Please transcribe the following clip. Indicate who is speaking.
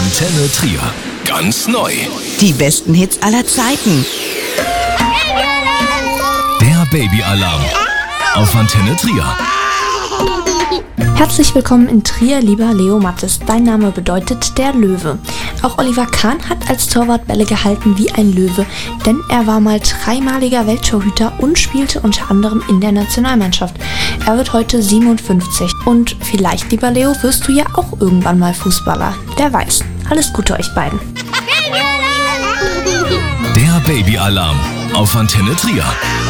Speaker 1: Antenne Trier. Ganz neu.
Speaker 2: Die besten Hits aller Zeiten.
Speaker 1: Der Babyalarm auf Antenne Trier.
Speaker 3: Herzlich willkommen in Trier, lieber Leo Mattes. Dein Name bedeutet der Löwe. Auch Oliver Kahn hat als Torwart Bälle gehalten wie ein Löwe, denn er war mal dreimaliger Welttorhüter und spielte unter anderem in der Nationalmannschaft. Er wird heute 57 und vielleicht, lieber Leo, wirst du ja auch irgendwann mal Fußballer. Wer weiß. Alles Gute euch beiden.
Speaker 1: Der Babyalarm auf Antenne Trier.